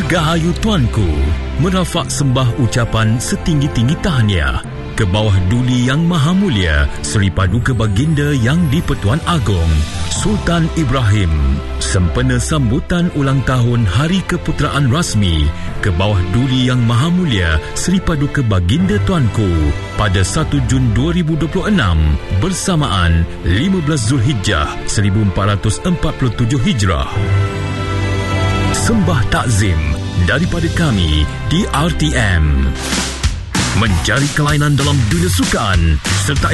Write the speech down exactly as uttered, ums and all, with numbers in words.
Dirgahayu Tuanku, merafak sembah ucapan setinggi-tinggi tahniah ke bawah Duli Yang Maha Mulia Seri Paduka Baginda Yang di-Pertuan Agong Sultan Ibrahim, sempena sambutan ulang tahun Hari Keputeraan Rasmi ke bawah Duli Yang Maha Mulia Seri Paduka Baginda Tuanku pada satu Jun dua ribu dua puluh enam bersamaan lima belas Zulhijjah seribu empat ratus empat puluh tujuh Hijrah. Sembah takzim daripada kami di R T M. Mencari kelainan dalam dunia sukan serta